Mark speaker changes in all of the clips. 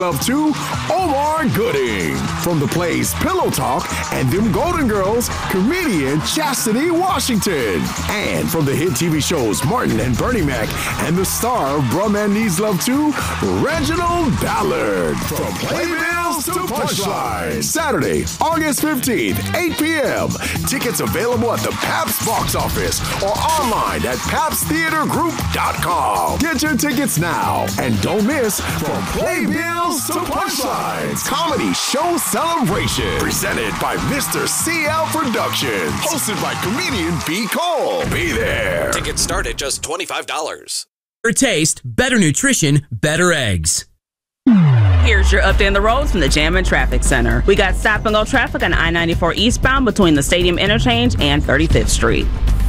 Speaker 1: Love to Omar Gooding. From the plays Pillow Talk and Them Golden Girls, comedian Chastity Washington. And from the hit TV shows Martin and Bernie Mac and the star of Bruh Man Needs Love Too, Reginald Ballard. From Playbills to Punchline. Saturday, August 15th, 8 p.m. Tickets available at the Pabst box office or online at PabstTheaterGroup.com. Get your tickets now and don't miss From Playbills to Punchlines Comedy Show Celebration, presented by Mr. CL Productions, hosted by comedian B. Cole. Be there.
Speaker 2: Tickets start at just $25.
Speaker 3: Better taste, better nutrition, better eggs.
Speaker 4: Here's your update on the roads from the Jammin' Traffic Center. We got stop-and-go traffic on I-94 eastbound between the Stadium Interchange and 35th Street.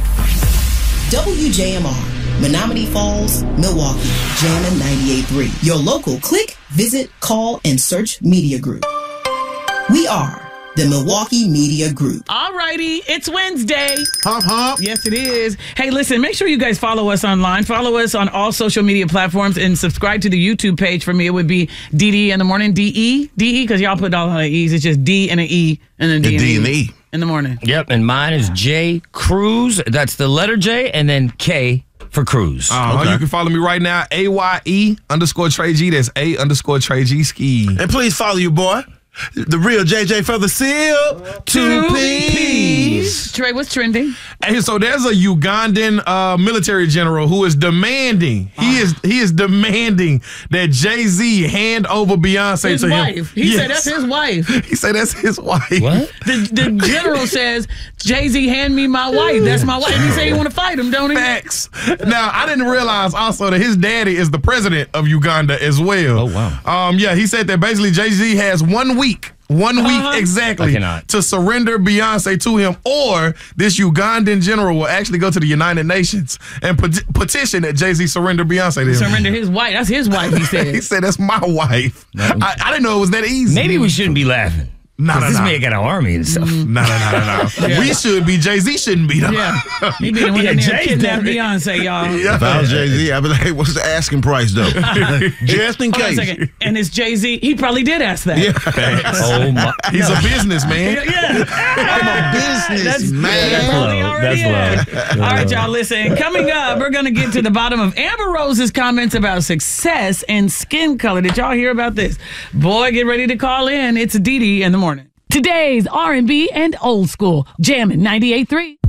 Speaker 5: WJMR. Menominee Falls, Milwaukee, Jammin' 98.3. Your local click, visit, call, and search media group. We are the Milwaukee Media Group.
Speaker 6: All righty, it's Wednesday.
Speaker 7: Hump, hump.
Speaker 6: Yes, it is. Hey, listen, make sure you guys follow us online. Follow us on all social media platforms and subscribe to the YouTube page. For me, it would be DD in the morning, DE, because y'all put all the E's. It's just D and an E and then D and E in the morning.
Speaker 8: Yep, and mine is J Cruz. That's the letter J and then K for Cruz.
Speaker 7: Okay. You can follow me right now, AYE_Trey G. That's A_Trey G ski.
Speaker 9: And please follow your boy, the real JJ for the seal. 2 P's.
Speaker 6: Trey, what's trending?
Speaker 7: Hey, so there's a Ugandan military general who is demanding, he is demanding that Jay-Z hand over Beyonce
Speaker 6: his
Speaker 7: to
Speaker 6: wife.
Speaker 7: him.
Speaker 6: He said that's his wife.
Speaker 7: He said that's his wife.
Speaker 8: What?
Speaker 6: The general says, Jay-Z, hand me my wife. That's my wife. He said he want to fight him, don't he?
Speaker 7: Facts. Now, I didn't realize also that his daddy is the president of Uganda as well.
Speaker 8: Oh, wow.
Speaker 7: Yeah, he said that basically Jay-Z has 1 week. 1 week exactly to surrender Beyonce to him, or this Ugandan general will actually go to the United Nations and petition that Jay-Z surrender Beyonce to him.
Speaker 6: Surrender his wife. That's his wife, he said.
Speaker 7: He said, that's my wife. I didn't know it was that easy.
Speaker 8: Maybe we shouldn't be laughing.
Speaker 7: No.
Speaker 8: This man got an army and stuff.
Speaker 7: No.
Speaker 6: Yeah.
Speaker 7: We should be. Jay-Z shouldn't be.
Speaker 6: Yeah. He be the one in there kidnapped Beyonce, y'all.
Speaker 9: Yeah. If I was Jay-Z, I'd be like, hey, what's the asking price, though? Just in case.
Speaker 6: Hold on a second. And it's Jay-Z. He probably did ask that.
Speaker 9: Yeah.
Speaker 8: Oh, my.
Speaker 7: He's a businessman.
Speaker 6: Yeah.
Speaker 9: I'm a businessman.
Speaker 8: That's low.
Speaker 6: All right, y'all, listen. Coming up, we're going to get to the bottom of Amber Rose's comments about success and skin color. Did y'all hear about this? Boy, get ready to call in. It's Dee Dee in the morning.
Speaker 10: Today's R&B and old school. Jammin' 98.3.